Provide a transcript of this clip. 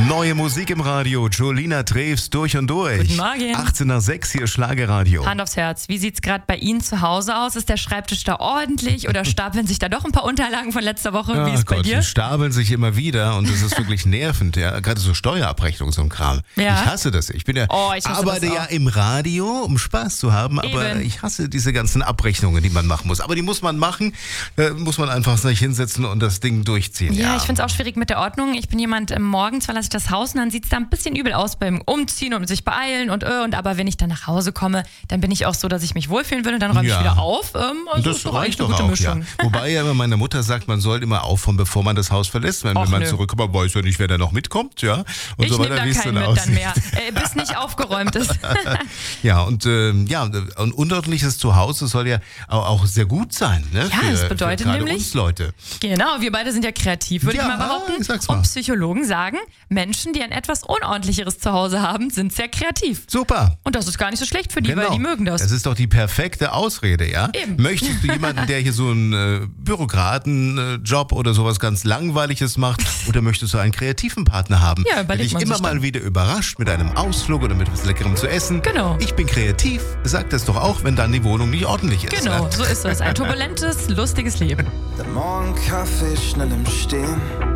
Neue Musik im Radio. Jolina Treves durch und durch. Guten Morgen. 18:06 hier Schlagerradio. Hand aufs Herz, wie sieht's gerade bei Ihnen zu Hause aus? Ist der Schreibtisch da ordentlich oder stapeln sich da doch ein paar Unterlagen von letzter Woche? Wie ist bei dir? Die stapeln sich immer wieder und das ist wirklich nervend. Ja, gerade so Steuerabrechnung, so ein Kram. Ja. Ich hasse das. Ich arbeite ja im Radio, um Spaß zu haben, aber Eben. ich hasse diese ganzen Abrechnungen, die man machen muss. Aber die muss man machen, muss man einfach sich hinsetzen und das Ding durchziehen. Ja, ich finde es auch schwierig mit der Ordnung. Ich bin jemand, morgens verlasse ich das Haus und dann sieht es da ein bisschen übel aus beim Umziehen und sich beeilen und aber wenn ich dann nach Hause komme, dann bin ich auch so, dass ich mich wohlfühlen würde, dann räume ich wieder auf. Also das ist doch reicht eigentlich doch eine gute auch, Mischung. ja. Wobei ja immer meine Mutter sagt, man soll immer aufräumen, bevor man das Haus verlässt. Wenn man zurückkommt, man weiß ja nicht, wer da noch mitkommt, ja. Und Ich so nehme weiter, da wie es keinen dann mit aussieht. dann mehr, bis nicht aufgeräumt ist. Ja, und ein unordentliches Zuhause soll ja auch sehr gut sein, ne? Ja, das bedeutet für gerade nämlich- uns Leute. Genau, wir beide sind ja kreativ, würde ich mal behaupten. sag's mal. Und Psychologen sagen, Menschen, die ein etwas unordentlicheres Zuhause haben, sind sehr kreativ. Super. Und das ist gar nicht so schlecht für die, weil die mögen das. Das ist doch die perfekte Ausrede, ja? Eben. Möchtest du jemanden, der hier so einen Bürokratenjob oder sowas ganz Langweiliges macht, oder möchtest du einen kreativen Partner haben, Ja, der überlegt dich man immer sich mal dann. wieder überrascht mit einem Ausflug oder mit was Leckerem zu essen? Genau. Ich bin kreativ, sag das doch auch, wenn dann die Wohnung nicht ordentlich ist. Genau, Ne? so ist das. Ein turbulentes, lustiges Leben. Der Morgenkaffee schnell im Stehen.